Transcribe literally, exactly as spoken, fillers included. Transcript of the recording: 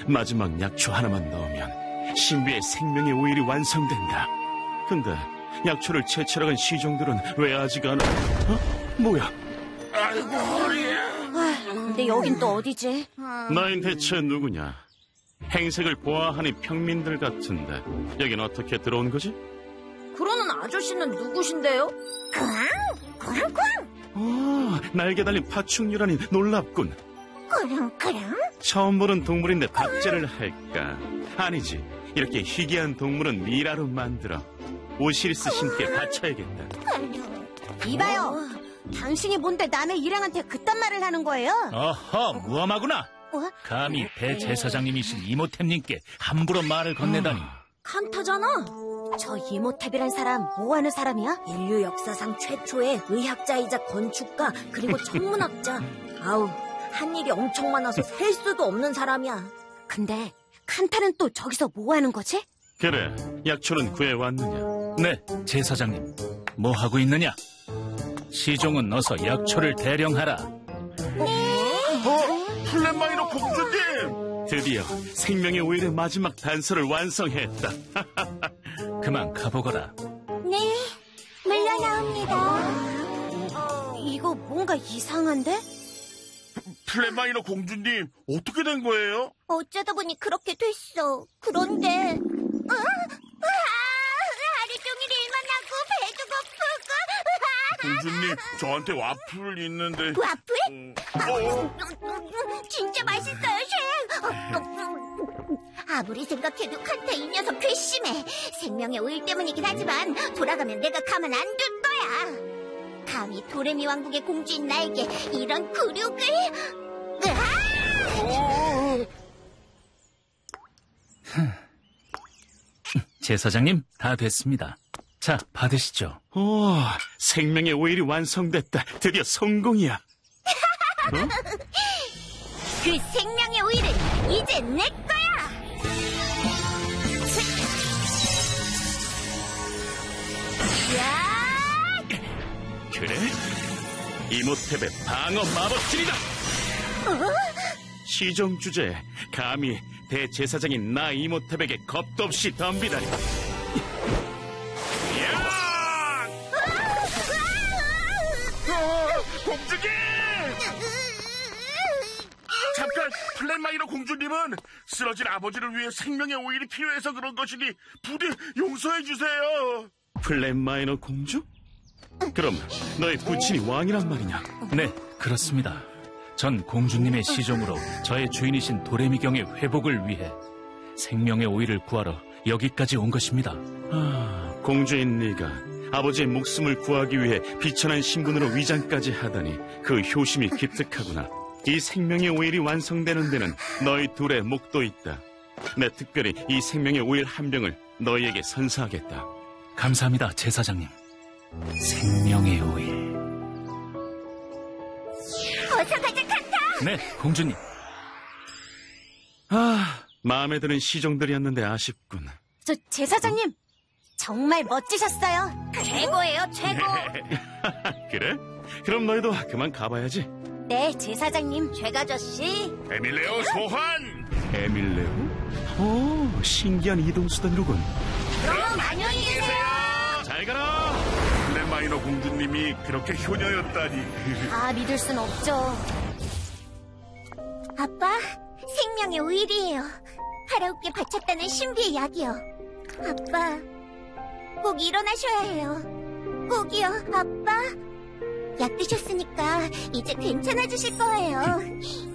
마지막 약초 하나만 넣으면 신비의 생명의 오일이 완성된다. 근데 약초를 채취하러 간 시종들은 왜 아직 안... 어? 뭐야? 아이고, 허리야. 아, 근데 여긴 또 어디지? 너흰 대체 누구냐? 행색을 보아하는 평민들 같은데 여긴 어떻게 들어온 거지? 그러는 아저씨는 누구신데요? 꽝! 꽝꽝! 오, 날개 달린 파충류라니 놀랍군. 꾸릉꾸릉? 처음 보는 동물인데 박제를 할까? 아니지, 이렇게 희귀한 동물은 미라로 만들어 오시리스 신께 바쳐야겠다. 이봐요, 당신이 뭔데 남의 일행한테 그딴 말을 하는 거예요? 어허, 무엄하구나. 어? 감히 대제사장님이신 이모템님께 함부로 말을 건네다니. 칸타잖아. 저 이모탭이란 사람 뭐하는 사람이야? 인류 역사상 최초의 의학자이자 건축가 그리고 천문학자. 아우, 한 일이 엄청 많아서 셀 수도 없는 사람이야. 근데 칸타는 또 저기서 뭐하는 거지? 그래, 약초는 구해왔느냐? 네, 제사장님. 뭐 하고 있느냐? 시종은 어서 약초를 대령하라. 어? 플랫마이너 공주님! 드디어 생명의 오일의 마지막 단서를 완성했다. 그만 가보거라. 네, 물러나옵니다. 어, 이거 뭔가 이상한데? 플랫마이너 공주님, 어떻게 된 거예요? 어쩌다 보니 그렇게 됐어. 그런데, 어? 으아! 하루 종일 일만 하고 배도 고프고. 공주님, 저한테 와플 있는데. 와플? 어? 진짜 맛있어요, 셰프. 아무리 생각해도 칸타 이 녀석 괘씸해. 생명의 오일 때문이긴 하지만 돌아가면 내가 가만 안 둘 거야. 감히 도레미 왕국의 공주인 나에게 이런 굴욕을. 으아! 제사장님, 다 됐습니다. 자, 받으시죠. 오, 생명의 오일이 완성됐다. 드디어 성공이야. 어? 그 생명의 오일은 이제 내 거야. 야! 그래? 이모탭의 방어 마법질이다. 어? 시종 주제에 감히 대제사장인 나 이모탭에게 겁도 없이 덤비다니. 야! 어, 공주님! 잠깐, 플랫마이너 공주님은 쓰러진 아버지를 위해 생명의 오일이 필요해서 그런 것이니 부디 용서해 주세요. 플랫마이너 공주? 그럼 너의 부친이 왕이란 말이냐? 네, 그렇습니다. 전 공주님의 시종으로 저의 주인이신 도레미경의 회복을 위해 생명의 오일을 구하러 여기까지 온 것입니다. 아, 공주인 네가 아버지의 목숨을 구하기 위해 비천한 신분으로 위장까지 하다니 그 효심이 기특하구나. 이 생명의 오일이 완성되는 데는 너희 둘의 목도 있다. 내 특별히 이 생명의 오일 한 병을 너희에게 선사하겠다. 감사합니다, 제사장님. 생명의 오일. 어서 가자, 칸타! 네, 공주님. 아, 마음에 드는 시종들이었는데 아쉽군. 저 제사장님 정말 멋지셨어요. 최고예요, 최고! 그래? 그럼 너희도 그만 가봐야지. 네, 제사장님. 최가저씨. 에밀레오 소환! 에밀레오? 오, 신기한 이동수단이로군. 그럼 안녕히 계세요! 잘 가라! 플랫마이너 공주님이 그렇게 효녀였다니. 다 믿을 순 없죠. 아빠, 생명의 오일이에요. 하라우께 바쳤다는 신비의 약이요. 아빠, 꼭 일어나셔야 해요. 꼭이요, 아빠. 약 드셨으니까 이제 괜찮아지실 거예요.